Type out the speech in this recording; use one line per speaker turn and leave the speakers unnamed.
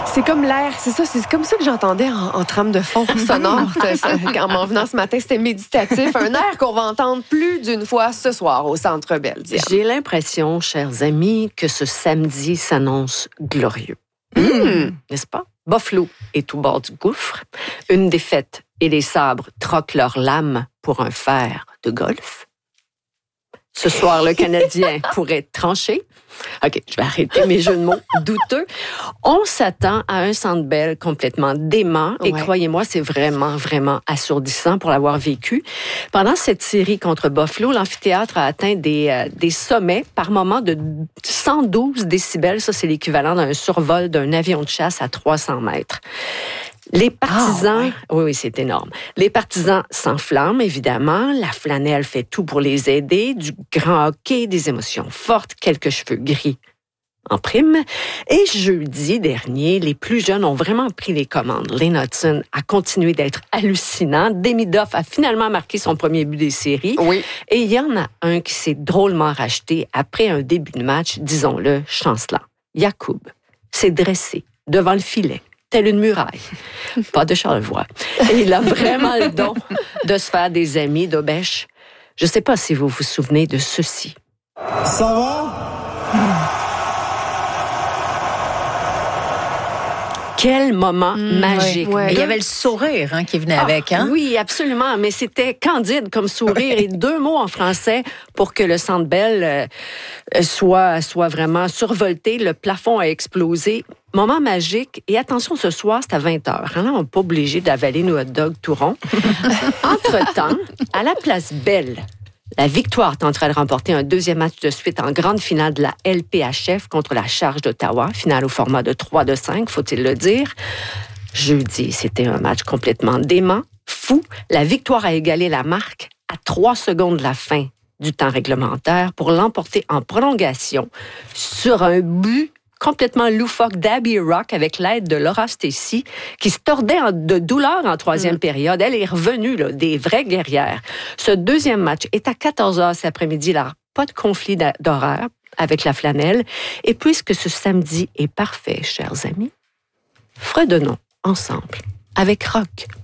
C'est comme l'air, c'est ça, c'est comme ça que j'entendais en trame de fond sonore. En m'en venant ce matin, c'était méditatif. Un air qu'on va entendre plus d'une fois ce soir au Centre Bell.
J'ai l'impression, chers amis, que ce samedi s'annonce glorieux. N'est-ce pas? Buffalo est au bord du gouffre. Une défaite et les Sabres troquent leurs lames pour un fer de golf. Ce soir, le Canadien pourrait trancher. OK, je vais arrêter mes jeux de mots douteux. On s'attend à un Centre Bell complètement dément. Et croyez-moi, c'est vraiment, vraiment assourdissant pour l'avoir vécu. Pendant cette série contre Buffalo, l'amphithéâtre a atteint des sommets par moment de 112 décibels. Ça, c'est l'équivalent d'un survol d'un avion de chasse à 300 mètres. Les partisans, oui, c'est énorme. Les partisans s'enflamment, évidemment. La flanelle fait tout pour les aider. Du grand hockey, des émotions fortes, quelques cheveux gris en prime. Et jeudi dernier, les plus jeunes ont vraiment pris les commandes. Lane Hutson a continué d'être hallucinant. Demidov a finalement marqué son premier but des séries.
Oui.
Et il y en a un qui s'est drôlement racheté après un début de match, disons-le, chancelant. Yacoub s'est dressé devant le filet, telle une muraille. Pas de Charlevoix. Et il a vraiment le don de se faire des amis d'Obèche. Je ne sais pas si vous vous souvenez de ceci.
Ça va?
Quel moment magique.
Il y avait le sourire qui venait avec. Hein?
Oui, absolument. Mais c'était candide comme sourire et 2 mots en français pour que le Centre Bell soit vraiment survolté. Le plafond a explosé. Moment magique. Et attention, ce soir, c'est à 20h. Là, on n'est pas obligé d'avaler nos hot dogs tout ronds. Entre-temps, à la place Bell, la Victoire tenterait de remporter un 2e match de suite en grande finale de la LPHF contre la Charge d'Ottawa, finale au format de 3-5, faut-il le dire. Jeudi, c'était un match complètement dément, fou. La Victoire a égalé la marque à 3 secondes de la fin du temps réglementaire pour l'emporter en prolongation sur un but complètement loufoque d'Abby Rock avec l'aide de Laura Stacey, qui se tordait de douleur en 3e période. Elle est revenue, là, des vraies guerrières. Ce 2e match est à 14h cet après-midi. Là, pas de conflit d'horaire avec la flanelle. Et puisque ce samedi est parfait, chers amis, fredonnons ensemble avec rock.